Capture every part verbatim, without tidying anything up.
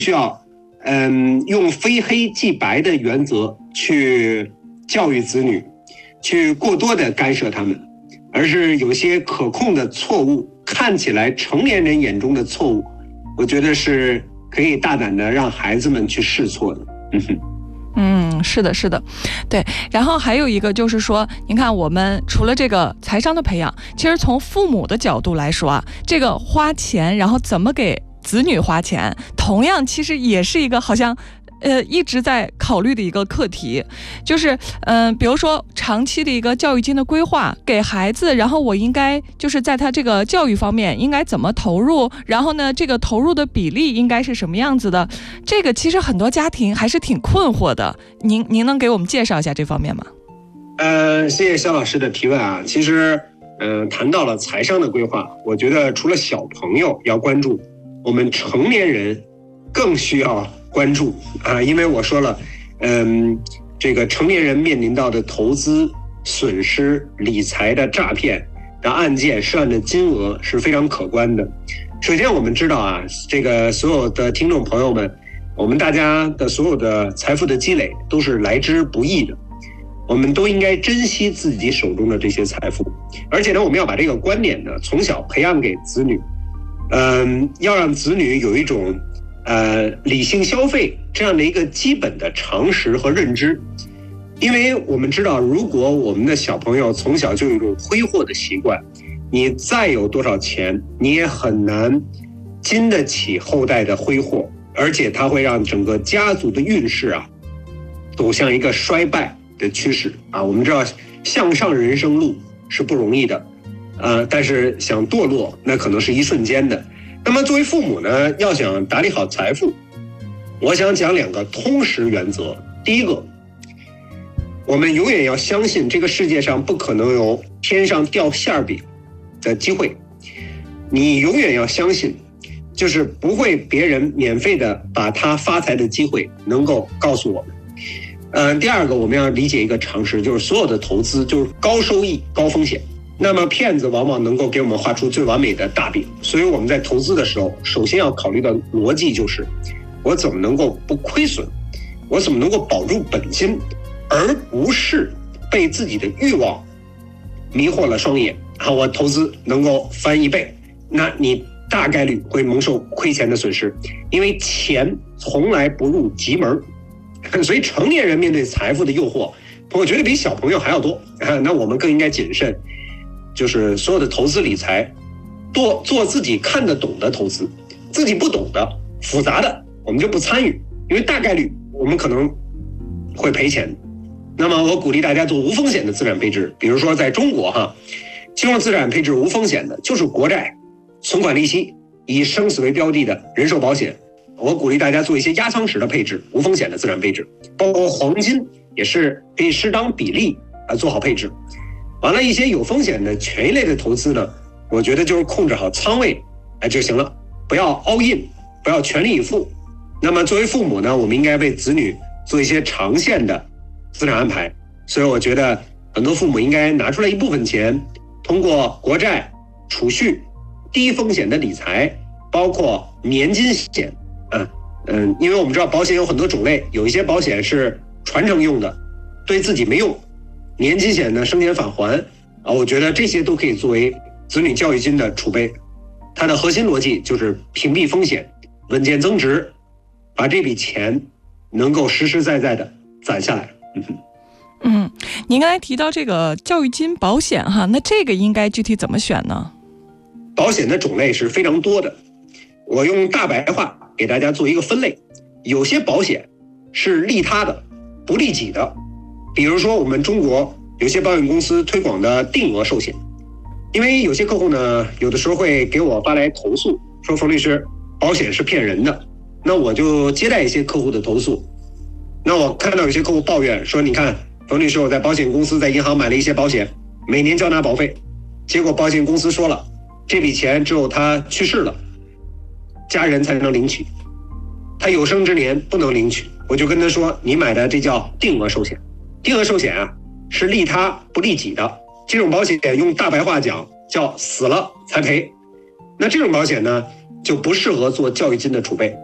需要嗯用非黑即白的原则去教育子女，去过多的干涉他们，而是有些可控的错误，看起来成年人眼中的错误，我觉得是可以大胆的让孩子们去试错的。嗯哼。 嗯，是的，是的，对。然后还有一个就是说，您看，我们除了这个财商的培养，其实从父母的角度来说啊，这个花钱，然后怎么给子女花钱，同样其实也是一个好像呃一直在考虑的一个课题，就是嗯、呃，比如说长期的一个教育金的规划，给孩子，然后我应该就是在他这个教育方面应该怎么投入，然后呢，这个投入的比例应该是什么样子的，这个其实很多家庭还是挺困惑的。您您能给我们介绍一下这方面吗？ 呃，谢谢肖老师的提问啊。其实，呃，谈到了财商的规划，我觉得除了小朋友要关注，我们成年人更需要关注啊，因为我说了，嗯，这个成年人面临到的投资损失、理财的诈骗的案件涉案的金额是非常可观的。首先，我们知道啊，这个所有的听众朋友们，我们大家的所有的财富的积累都是来之不易的，我们都应该珍惜自己手中的这些财富，而且呢，我们要把这个观念呢从小培养给子女，嗯，要让子女有一种呃，理性消费这样的一个基本的常识和认知。因为我们知道，如果我们的小朋友从小就有一种挥霍的习惯，你再有多少钱，你也很难经得起后代的挥霍，而且它会让整个家族的运势啊走向一个衰败的趋势啊。我们知道向上人生路是不容易的，呃，但是想堕落那可能是一瞬间的。那么作为父母呢，要想打理好财富，我想讲两个通识原则。第一个，我们永远要相信这个世界上不可能有天上掉馅饼的机会，你永远要相信，就是不会别人免费的把他发财的机会能够告诉我们。呃，第二个，我们要理解一个常识，就是所有的投资就是高收益高风险。那么骗子往往能够给我们画出最完美的大饼，所以我们在投资的时候，首先要考虑的逻辑就是，我怎么能够不亏损，我怎么能够保住本金，而不是被自己的欲望迷惑了双眼啊！我投资能够翻一倍，那你大概率会蒙受亏钱的损失，因为钱从来不入急门，所以成年人面对财富的诱惑，我觉得比小朋友还要多啊！那我们更应该谨慎。就是所有的投资理财，多做自己看得懂的投资，自己不懂的复杂的我们就不参与，因为大概率我们可能会赔钱。那么我鼓励大家做无风险的资产配置，比如说在中国哈，金融资产配置无风险的就是国债、存款利息，以生死为标的的人寿保险。我鼓励大家做一些压舱石的配置，无风险的资产配置，包括黄金也是可以适当比例啊做好配置。完了，一些有风险的权益类的投资呢，我觉得就是控制好仓位哎就行了，不要 all in， 不要全力以赴。那么作为父母呢，我们应该为子女做一些长线的资产安排，所以我觉得很多父母应该拿出来一部分钱，通过国债、储蓄、低风险的理财，包括年金险啊，嗯，因为我们知道保险有很多种类，有一些保险是传承用的，对自己没用。年金险呢，生前返还啊，我觉得这些都可以作为子女教育金的储备。它的核心逻辑就是屏蔽风险，稳健增值，把这笔钱能够实实在在的攒下来。嗯哼。 嗯，您刚才提到这个教育金保险哈，那这个应该具体怎么选呢？ 保险的种类是非常多的，我用大白话给大家做一个分类。有些保险是利他的，不利己的。比如说我们中国有些保险公司推广的定额寿险，因为有些客户呢，有的时候会给我发来投诉，说冯律师，保险是骗人的。那我就接待一些客户的投诉。那我看到有些客户抱怨说，你看冯律师，我在保险公司在银行买了一些保险，每年交纳保费，结果保险公司说了，这笔钱只有他去世了，家人才能领取，他有生之年不能领取。我就跟他说，你买的这叫定额寿险。定额寿险啊，是利他不利己的，这种保险用大白话讲叫死了才赔。那这种保险呢，就不适合做教育金的储备。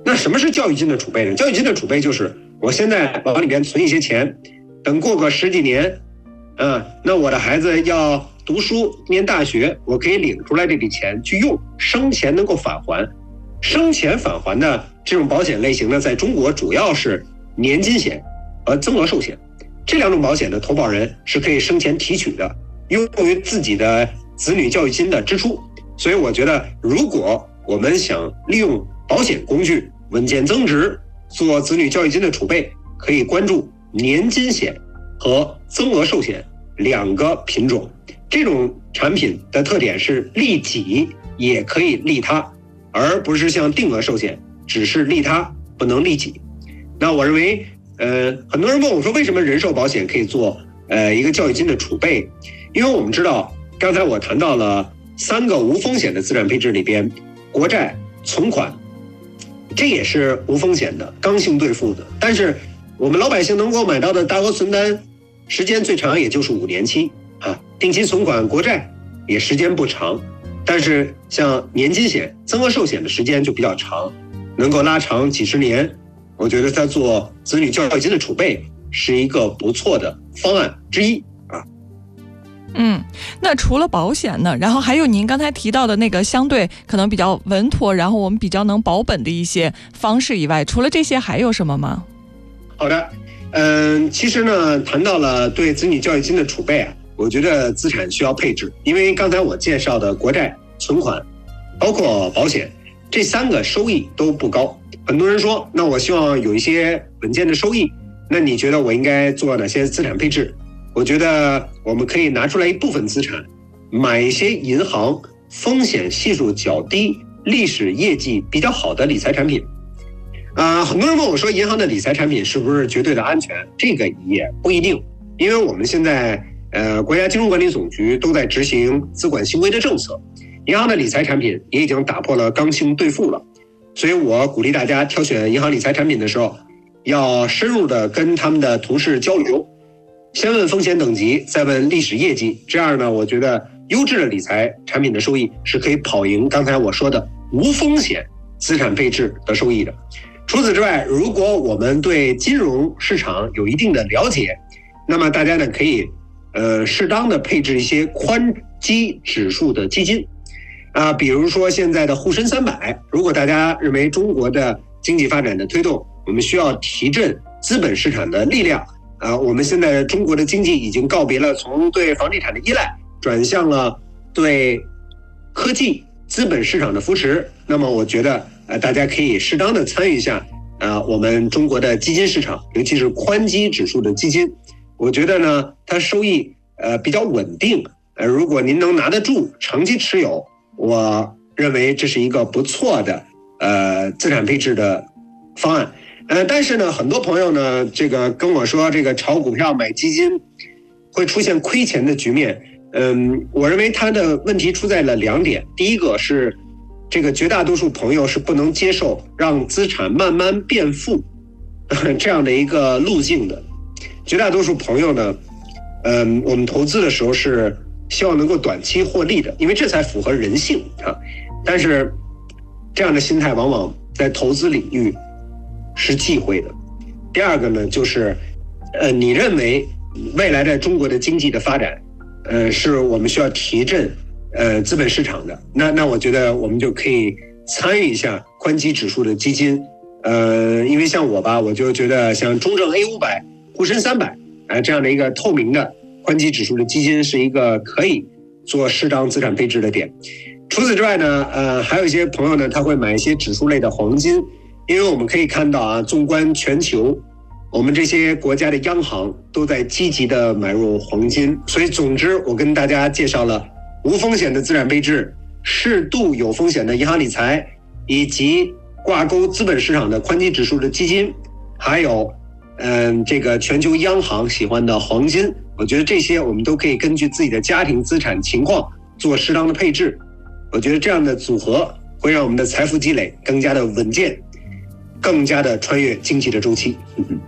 那什么是教育金的储备呢？教育金的储备就是我现在往里边存一些钱，等过个十几年，啊，那我的孩子要读书念大学，我可以领出来这笔钱去用，生前能够返还。生前返还的这种保险类型呢，在中国主要是年金险和增额寿险，这两种保险的投保人是可以生前提取的，用于自己的子女教育金的支出。所以我觉得，如果我们想利用保险工具稳健增值，做子女教育金的储备，可以关注年金险和增额寿险两个品种。这种产品的特点是利己也可以利他，而不是像定额寿险只是利他不能利己。那我认为，呃，很多人问我说，为什么人寿保险可以做呃一个教育金的储备？因为我们知道，刚才我谈到了三个无风险的资产配置里边，国债、存款，这也是无风险的、刚性兑付的。但是我们老百姓能够买到的大额存单，时间最长也就是五年期啊，定期存款、国债也时间不长。但是像年金险、增额寿险的时间就比较长，能够拉长几十年。我觉得它做子女教育金的储备是一个不错的方案之一啊。 嗯，那除了保险呢，然后还有您刚才提到的那个相对可能比较稳妥，然后我们比较能保本的一些方式以外，除了这些还有什么吗？ 好的，嗯，其实呢，谈到了对子女教育金的储备啊，我觉得资产需要配置，因为刚才我介绍的国债、存款，包括保险，这三个收益都不高。很多人说，那我希望有一些稳健的收益，那你觉得我应该做哪些资产配置？我觉得我们可以拿出来一部分资产，买一些银行风险系数较低、历史业绩比较好的理财产品。啊、呃，很多人问我说，银行的理财产品是不是绝对的安全？这个也不一定，因为我们现在呃国家金融管理总局都在执行资管新规的政策，银行的理财产品也已经打破了刚性兑付了。所以我鼓励大家挑选银行理财产品的时候，要深入的跟他们的同事交流，先问风险等级，再问历史业绩。这样呢，我觉得优质的理财产品的收益是可以跑赢刚才我说的无风险资产配置的收益的。除此之外，如果我们对金融市场有一定的了解，那么大家呢可以呃适当的配置一些宽基指数的基金。啊，比如说现在的沪深三百，如果大家认为中国的经济发展的推动，我们需要提振资本市场的力量，啊，我们现在中国的经济已经告别了从对房地产的依赖，转向了对科技资本市场的扶持。那么我觉得，呃，大家可以适当的参与一下，啊，我们中国的基金市场，尤其是宽基指数的基金。我觉得呢，它收益呃比较稳定，呃，如果您能拿得住，长期持有。我认为这是一个不错的呃资产配置的方案，呃，但是呢，很多朋友呢，这个跟我说，这个炒股票买基金会出现亏钱的局面。嗯，我认为他的问题出在了两点，第一个是这个绝大多数朋友是不能接受让资产慢慢变富这样的一个路径的，绝大多数朋友呢，嗯，我们投资的时候是希望能够短期获利的，因为这才符合人性啊。但是这样的心态往往在投资领域是忌讳的。第二个呢，就是呃，你认为未来的中国的经济的发展，呃，是我们需要提振呃资本市场的，那那我觉得我们就可以参与一下宽基指数的基金，呃，因为像我吧，我就觉得像中证 A 五百、沪深三百，呃，这样的一个透明的宽基指数的基金是一个可以做适当资产配置的点。除此之外呢，呃，还有一些朋友呢，他会买一些指数类的黄金，因为我们可以看到啊，纵观全球，我们这些国家的央行都在积极的买入黄金。所以总之，我跟大家介绍了无风险的资产配置、适度有风险的银行理财，以及挂钩资本市场的宽基指数的基金，还有嗯，这个全球央行喜欢的黄金。我觉得这些我们都可以根据自己的家庭资产情况做适当的配置。我觉得这样的组合会让我们的财富积累更加的稳健，更加的穿越经济的周期。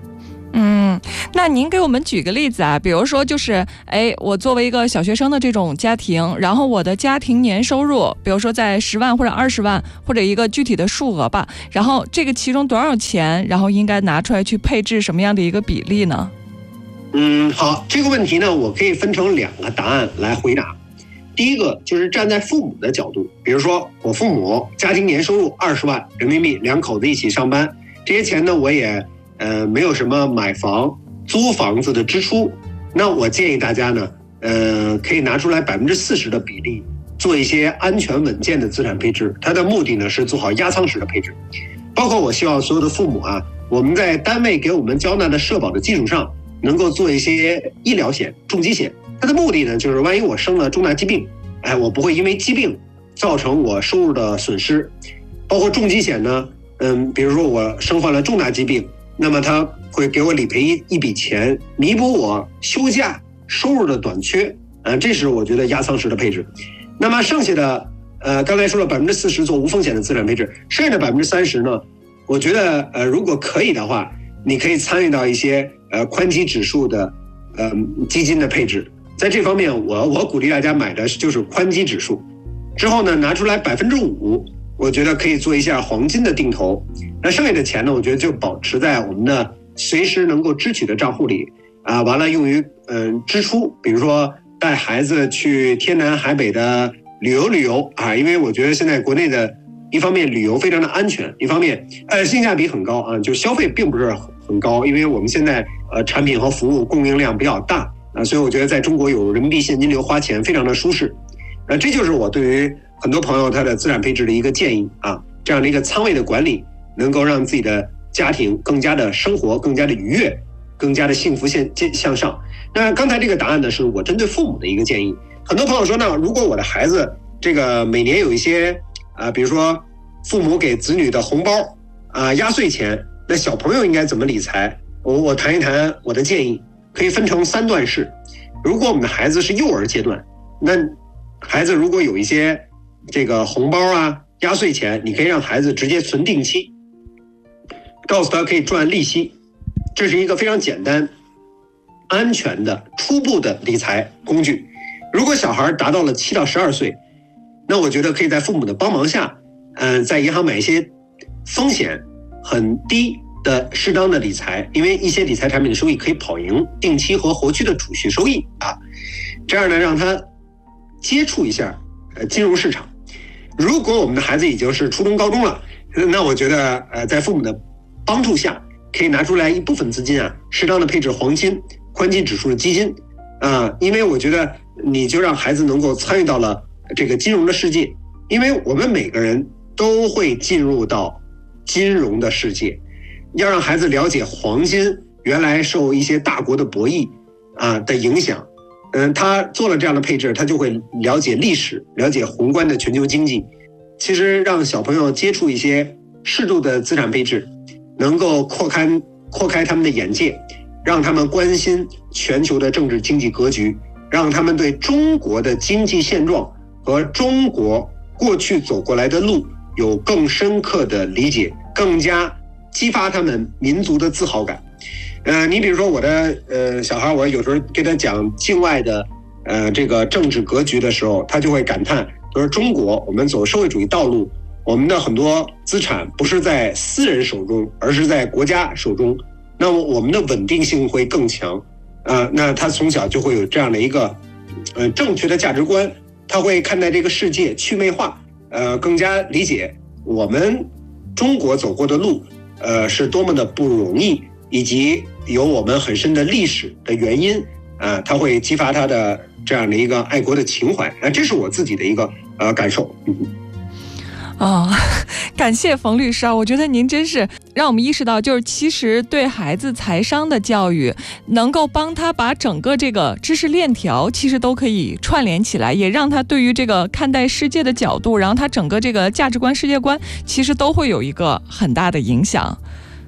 嗯，那您给我们举个例子啊，比如说就是，哎，我作为一个小学生的这种家庭，然后我的家庭年收入，比如说在十万或者二十万，或者一个具体的数额吧，然后这个其中多少钱，然后应该拿出来去配置什么样的一个比例呢？ 嗯，好，这个问题呢，我可以分成两个答案来回答。第一个就是站在父母的角度，比如说我父母家庭年收入二十万人民币，两口子一起上班，这些钱呢，我也呃没有什么买房、租房子的支出，那我建议大家呢，呃，可以拿出来百分之四十的比例，做一些安全稳健的资产配置。它的目的呢是做好压舱石的配置，包括我希望所有的父母啊，我们在单位给我们交纳的社保的基础上，能够做一些医疗险、重疾险。它的目的呢，就是万一我生了重大疾病，哎，我不会因为疾病造成我收入的损失。包括重疾险呢，嗯，比如说我生患了重大疾病，那么它会给我理赔一一笔钱，弥补我休假收入的短缺。呃，这是我觉得压舱石的配置。那么剩下的，呃，刚才说了百分之四十做无风险的资产配置，剩下的百分之三十呢，我觉得呃，如果可以的话，你可以参与到一些呃宽基指数的呃基金的配置。在这方面，我我鼓励大家买的就是宽基指数，之后呢拿出来百分之五，我觉得可以做一下黄金的定投。那剩下的钱呢，我觉得就保持在我们的随时能够支取的账户里啊，完了用于嗯、呃、支出，比如说带孩子去天南海北的旅游旅游啊，因为我觉得现在国内的一方面旅游非常的安全，一方面呃性价比很高啊，就消费并不是很高，因为我们现在呃产品和服务供应量比较大。啊，所以我觉得在中国有人民币现金流花钱非常的舒适，呃，这就是我对于很多朋友他的资产配置的一个建议啊，这样的一个仓位的管理，能够让自己的家庭更加的生活更加的愉悦，更加的幸福向向上。那刚才这个答案呢，是我针对父母的一个建议。很多朋友说呢，如果我的孩子这个每年有一些啊，比如说父母给子女的红包啊、压岁钱，那小朋友应该怎么理财？我我谈一谈我的建议。可以分成三段式。如果我们的孩子是幼儿阶段，那孩子如果有一些这个红包啊、压岁钱，你可以让孩子直接存定期，告诉他可以赚利息，这是一个非常简单、安全的初步的理财工具。如果小孩达到了七到十二岁，那我觉得可以在父母的帮忙下，嗯、呃，在银行买一些风险很低的适当的理财，因为一些理财产品的收益可以跑赢定期和活期的储蓄收益啊，这样呢让他接触一下呃金融市场。如果我们的孩子已经是初中高中了，那我觉得呃在父母的帮助下，可以拿出来一部分资金啊，适当的配置黄金、宽基指数的基金啊，因为我觉得你就让孩子能够参与到了这个金融的世界，因为我们每个人都会进入到金融的世界。要让孩子了解黄金原来受一些大国的博弈啊的影响，嗯，他做了这样的配置，他就会了解历史，了解宏观的全球经济。其实让小朋友接触一些适度的资产配置，能够扩开扩开他们的眼界，让他们关心全球的政治经济格局，让他们对中国的经济现状和中国过去走过来的路有更深刻的理解，更加激发他们民族的自豪感。呃，你比如说我的呃小孩，我有时候跟他讲境外的呃这个政治格局的时候，他就会感叹，就是中国我们走社会主义道路，我们的很多资产不是在私人手中，而是在国家手中，那么我们的稳定性会更强。啊、呃，那他从小就会有这样的一个呃正确的价值观，他会看待这个世界趣味化，呃，更加理解我们中国走过的路。呃，是多么的不容易，以及有我们很深的历史的原因啊，它会激发他的这样的一个爱国的情怀啊，这是我自己的一个呃感受。嗯哦，感谢冯律师啊！我觉得您真是让我们意识到，就是其实对孩子财商的教育，能够帮他把整个这个知识链条其实都可以串联起来，也让他对于这个看待世界的角度，然后他整个这个价值观、世界观，其实都会有一个很大的影响。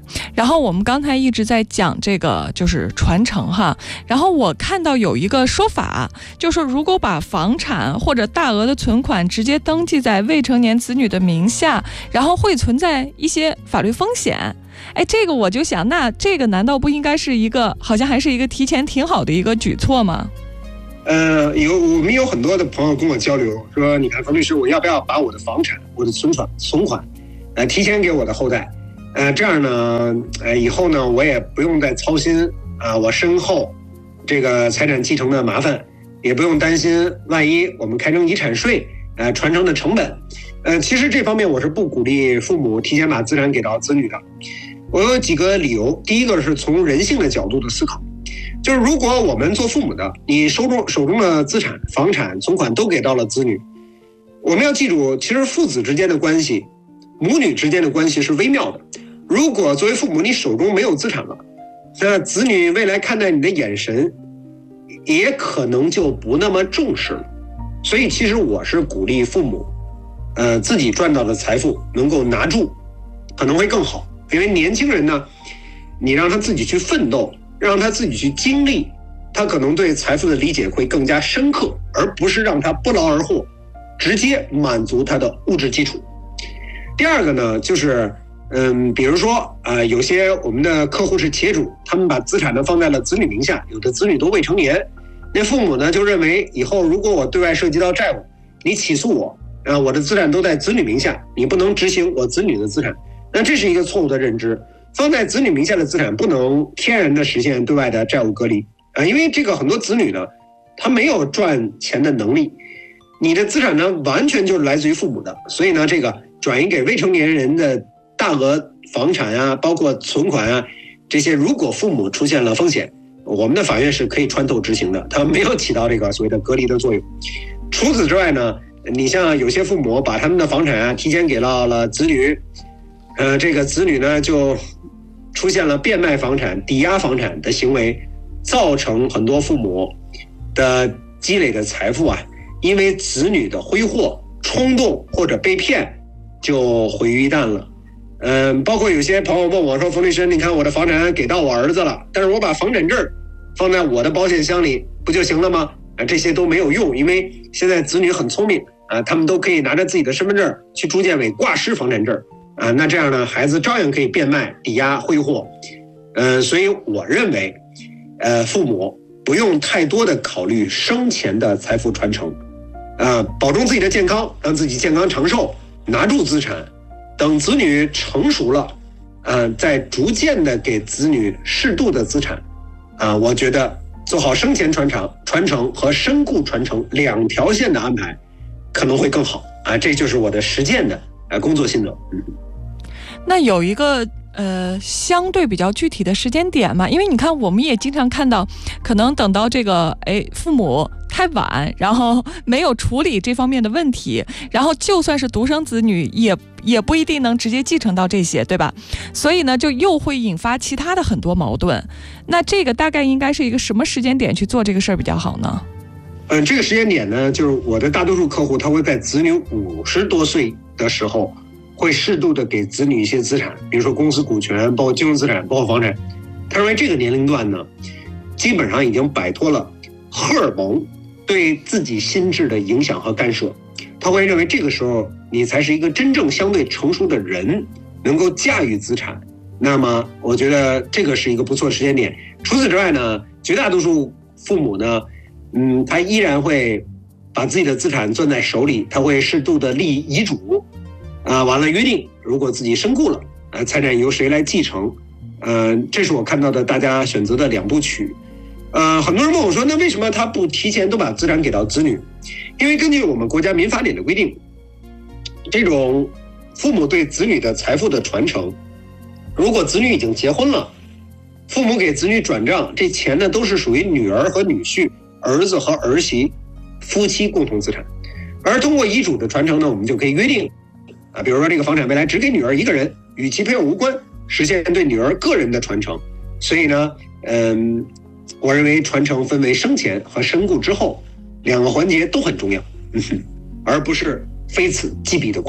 然后我们刚才一直在讲这个就是传承哈，然后我看到有一个说法，就是如果把房产或者大额的存款直接登记在未成年子女的名下，然后会存在一些法律风险。哎，这个我就想，那这个难道不应该是一个好像还是一个提前挺好的一个举措吗？ 呃，有我们有很多的朋友跟我交流说，你看冯律师，我要不要把我的房产、我的存款、存款，呃，提前给我的后代？呃，这样呢，呃，以后呢，我也不用再操心啊、呃，我身后这个财产继承的麻烦，也不用担心万一我们开征遗产税，呃，传承的成本。呃，其实这方面我是不鼓励父母提前把资产给到子女的。我有几个理由，第一个是从人性的角度的思考，就是如果我们做父母的，你手中手中的资产、房产、存款都给到了子女，我们要记住，其实父子之间的关系，母女之间的关系是微妙的。如果作为父母你手中没有资产了，那子女未来看待你的眼神也可能就不那么重视了。所以其实我是鼓励父母呃，自己赚到的财富能够拿住，可能会更好。因为年轻人呢，你让他自己去奋斗，让他自己去经历，他可能对财富的理解会更加深刻，而不是让他不劳而获，直接满足他的物质基础。第二个呢，就是嗯，比如说呃，有些我们的客户是企业主，他们把资产呢放在了子女名下，有的子女都未成年，那父母呢就认为以后如果我对外涉及到债务，你起诉我啊，我的资产都在子女名下，你不能执行我子女的资产，那这是一个错误的认知。放在子女名下的资产不能天然的实现对外的债务隔离啊，因为这个很多子女呢，他没有赚钱的能力，你的资产呢完全就是来自于父母的，所以呢，这个转移给未成年人的大额房产啊，包括存款啊，这些如果父母出现了风险，我们的法院是可以穿透执行的，它没有起到这个所谓的隔离的作用。除此之外呢，你像有些父母把他们的房产啊提前给到了子女，呃，这个子女呢就出现了变卖房产、抵押房产的行为，造成很多父母的积累的财富啊，因为子女的挥霍、冲动或者被骗，就毁于一旦了。嗯、呃，包括有些朋友问我说：“冯律师，你看我的房产给到我儿子了，但是我把房产证放在我的保险箱里，不就行了吗？”啊，这些都没有用，因为现在子女很聪明啊，他们都可以拿着自己的身份证去住建委挂失房产证。啊，那这样呢，孩子照样可以变卖、抵押、挥霍，呃，所以我认为，呃，父母不用太多的考虑生前的财富传承，啊，保重自己的健康，让自己健康长寿，拿住资产，等子女成熟了，呃，再逐渐的给子女适度的资产，啊，我觉得做好生前传承、传承和身故传承两条线的安排，可能会更好啊，这就是我的实践的呃工作心得，嗯。 那有一个呃相对比较具体的时间点嘛，因为你看我们也经常看到，可能等到这个哎父母太晚，然后没有处理这方面的问题，然后就算是独生子女也也不一定能直接继承到这些，对吧？所以呢就又会引发其他的很多矛盾。那这个大概应该是一个什么时间点去做这个事儿比较好呢？ 嗯，这个时间点呢，就是我的大多数客户他会在子女五十多岁的时候，会适度的给子女一些资产，比如说公司股权，包括金融资产，包括房产。他认为这个年龄段呢，基本上已经摆脱了荷尔蒙对自己心智的影响和干涉。他会认为这个时候你才是一个真正相对成熟的人，能够驾驭资产。那么我觉得这个是一个不错的时间点。除此之外呢，绝大多数父母呢，嗯，他依然会把自己的资产攥在手里，他会适度的立遗嘱。啊，完了约定，如果自己身故了，呃，财产由谁来继承？呃，这是我看到的大家选择的两部曲。呃，很多人问我说，那为什么他不提前都把资产给到子女？因为根据我们国家民法典的规定，这种父母对子女的财富的传承，如果子女已经结婚了，父母给子女转账，这钱呢都是属于女儿和女婿、儿子和儿媳夫妻共同资产。而通过遗嘱的传承呢，我们就可以约定。啊，比如说这个房产未来只给女儿一个人，与其配偶无关，实现对女儿个人的传承。所以呢，嗯，我认为传承分为生前和身故之后两个环节都很重要，嗯，而不是非此即彼的关系。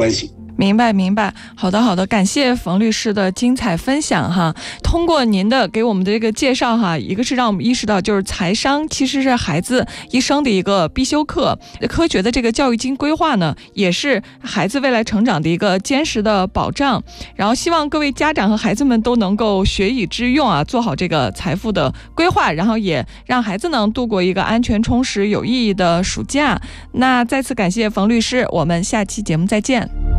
明白明白，好的好的，感谢冯律师的精彩分享哈。通过您的给我们的这个介绍哈，一个是让我们意识到，就是财商其实是孩子一生的一个必修课，科学的这个教育金规划呢，也是孩子未来成长的一个坚实的保障。然后希望各位家长和孩子们都能够学以致用啊，做好这个财富的规划，然后也让孩子能度过一个安全、充实、有意义的暑假。那再次感谢冯律师，我们下期节目再见。